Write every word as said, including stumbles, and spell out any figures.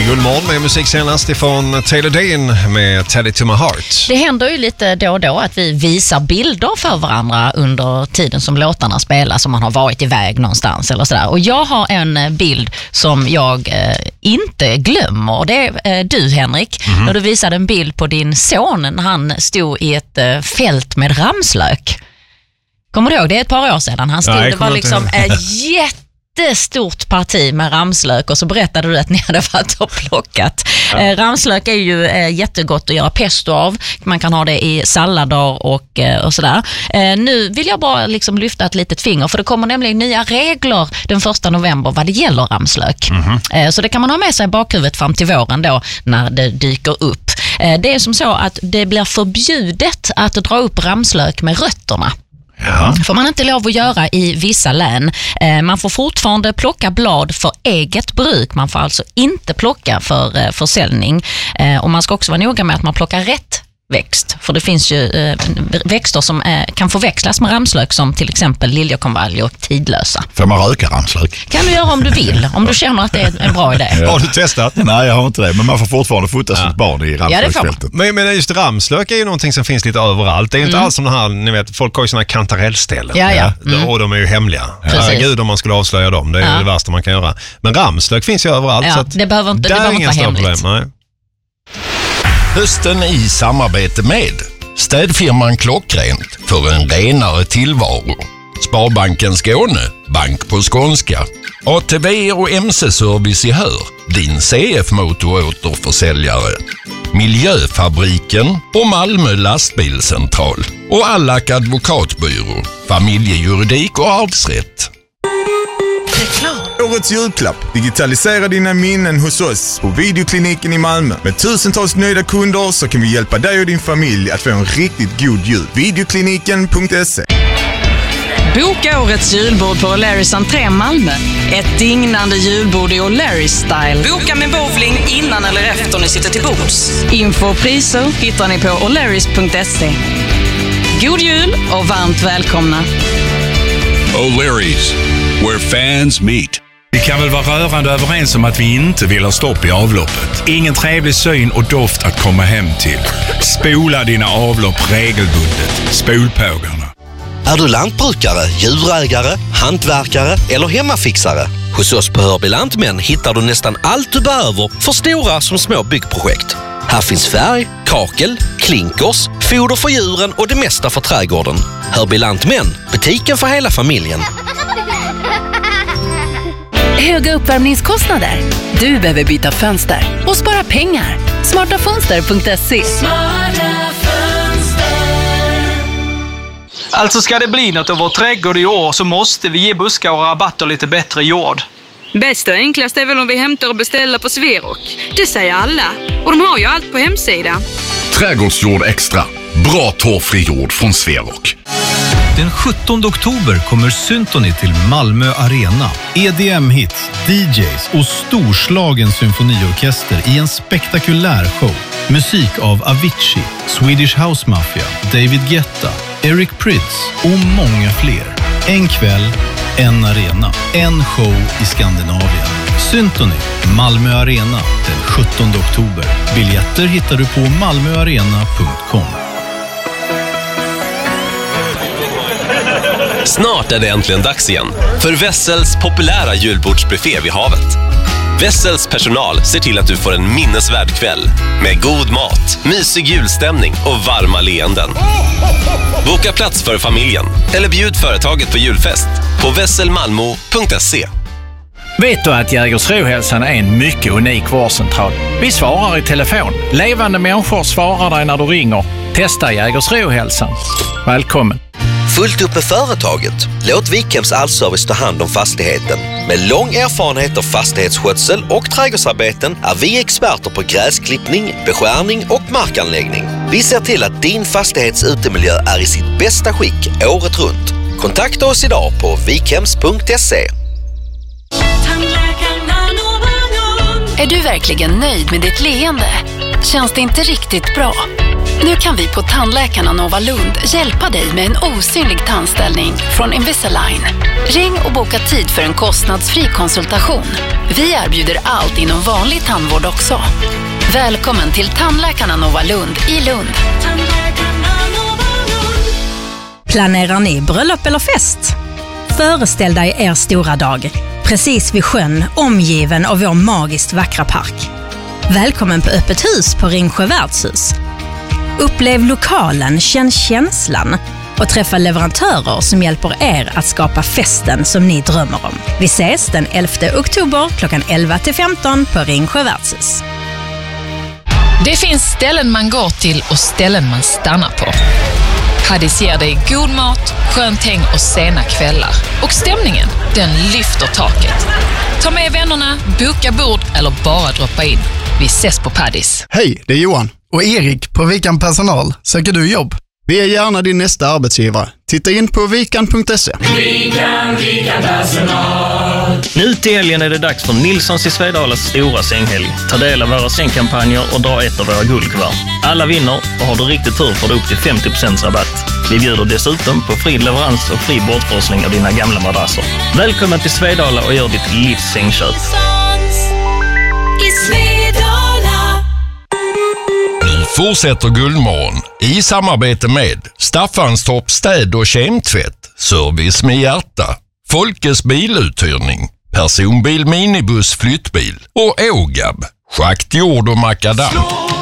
I Guldmorgon med musik senast ifrån Taylor Dane med Teddy to my heart. Det händer ju lite då och då att vi visar bilder för varandra under tiden som låtarna spelas, om man har varit iväg någonstans eller sådär. Och jag har en bild som jag eh, inte glömmer. Det är eh, du, Henrik, mm-hmm. när du visade en bild på din son när han stod i ett eh, fält med ramslök. Kommer du ihåg? Det är ett par år sedan. Han stod, Nej, det var liksom ett jätte stort parti med ramslök, och så berättade du att ni hade varit och plockat. Ja. Eh, ramslök är ju eh, jättegott att göra pesto av. Man kan ha det i sallader och, eh, och sådär. Eh, nu vill jag bara liksom lyfta ett litet finger, för det kommer nämligen nya regler den första november vad det gäller ramslök. Mm-hmm. Eh, så det kan man ha med sig i bakhuvudet fram till våren då när det dyker upp. Eh, det är som så att det blir förbjudet att dra upp ramslök med rötterna. Ja. Får man inte lov att göra i vissa län. Eh, man får fortfarande plocka blad för eget bruk. Man får alltså inte plocka för eh, försäljning. Eh, och man ska också vara noga med att man plockar rätt växt. För det finns ju eh, växter som eh, kan förväxlas med ramslök, som till exempel liljekonvalj och tidlösa. Får man röka ramslök? Kan du göra om du vill, om du känner att det är en bra idé. Ja. Har du testat? Nej, jag har inte det. Men man får fortfarande fota ja. sitt barn i ramslöksfältet. Ja, men, men just ramslök är ju någonting som finns lite överallt. Det är ju inte mm. alls som det här, ni vet, folk har ju såna här kantarellställen. Ja, ja. Mm. Och de är ju hemliga. Ja. Gud, om man skulle avslöja dem. Det är ja. det värsta man kan göra. Men ramslök finns ju överallt. Ja, så att det behöver inte, det behöver inte vara hemligt. Problem, nej. Hösten i samarbete med städfirman Klockrent för en renare tillvaro. Sparbanken Skåne, bank på skånska. A T V och M C-service i Hör, din C F-motoråterförsäljare. Miljöfabriken och Malmö lastbilscentral. Och Allak advokatbyrå, familjejuridik och arvsrätt. Årets julklapp. Digitalisera dina minnen hos oss på Videokliniken i Malmö. Med tusentals nöjda kunder så kan vi hjälpa dig och din familj att få en riktigt god jul. Videokliniken punkt se. Boka årets julbord på O'Larrys entré Malmö. Ett dignande julbord i O'Larrys-style. Boka med bowling innan eller efter ni sitter till bords. Info och priser hittar ni på O'Larrys punkt se. God jul och varmt välkomna. O'Larrys, where fans meet. Vi kan väl vara rörande överens om att vi inte vill ha stopp i avloppet. Ingen trevlig syn och doft att komma hem till. Spola dina avlopp regelbundet. Spolpågarna. Är du lantbrukare, djurägare, hantverkare eller hemmafixare? Hos oss på Hörby Lantmän hittar du nästan allt du behöver för stora som små byggprojekt. Här finns färg, kakel, klinkers, foder för djuren och det mesta för trädgården. Hörby Lantmän, butiken för hela familjen. Höga uppvärmningskostnader? Du behöver byta fönster och spara pengar. smarta fönster punkt se. Alltså ska det bli något av vår trädgård i år så måste vi ge buskar och rabatter lite bättre jord. Bäst och enklast är väl om vi hämtar och beställer på Sverok. Det säger alla. Och de har ju allt på hemsidan. Trädgårdsjord extra. Bra torrfri jord från Sverok. Den sjuttonde oktober kommer Symphony till Malmö Arena. E D M-hits, D Js och storslagen symfoniorkester i en spektakulär show. Musik av Avicii, Swedish House Mafia, David Guetta, Eric Prydz och många fler. En kväll, en arena, en show i Skandinavien. Symphony, Malmö Arena, den sjuttonde oktober. Biljetter hittar du på malmöarena punkt com. Snart är det äntligen dags igen för Wessels populära julbordsbuffé vid havet. Wessels personal ser till att du får en minnesvärd kväll med god mat, mysig julstämning och varma leenden. Boka plats för familjen eller bjud företaget på julfest på wesselmalmo punkt se. Vet du att Jägersrohälsan är en mycket unik vårdcentral? Vi svarar i telefon. Levande människor svarar dig när du ringer. Testa Jägersrohälsan. Välkommen. Fullt upp med företaget. Låt Vikhems allservice ta hand om fastigheten. Med lång erfarenhet av fastighetsskötsel och trädgårdsarbeten är vi experter på gräsklippning, beskärning och markanläggning. Vi ser till att din fastighets utemiljö är i sitt bästa skick året runt. Kontakta oss idag på vikhems punkt se. Är du verkligen nöjd med ditt leende? Känns det inte riktigt bra? Nu kan vi på Tandläkarna Nova Lund hjälpa dig med en osynlig tandställning från Invisalign. Ring och boka tid för en kostnadsfri konsultation. Vi erbjuder allt inom vanlig tandvård också. Välkommen till Tandläkarna Nova Lund i Lund. Planerar ni bröllop eller fest? Föreställ dig er stora dag, precis vid sjön, omgiven av vår magiskt vackra park. Välkommen på öppet hus på Ringsjö värdshus. Upplev lokalen, känn känslan och träffa leverantörer som hjälper er att skapa festen som ni drömmer om. Vi ses den elfte oktober klockan elva till femton på Ringsjö värdshus. Det finns ställen man går till och ställen man stannar på. Paddis ger dig god mat, skönt häng och sena kvällar. Och stämningen, den lyfter taket. Ta med vännerna, boka bord eller bara droppa in. Vi ses på Paddis. Hej, det är Johan och Erik på Vikan Personal. Söker du jobb? Vi är gärna din nästa arbetsgivare. Titta in på vikan punkt se. Vikan, Vikan Personal. Nu till helgen är det dags för Nilssons i Svedalas stora sänghelg. Ta del av våra sängkampanjer och dra ett av våra guldkuvert. Alla vinner och har du riktigt tur får du upp till femtio procent rabatt. Vi bjuder dessutom på fri leverans och fri bortforsling av dina gamla madrasser. Välkommen till Svedala och gör ditt livs sängköp. Nu fortsätter Guldmorgon i samarbete med Staffanstorp städ- och kemtvätt, service med hjärta, Folkes biluthyrning, personbil, minibuss, flyttbil och Ågab, schakt, jord och makadam.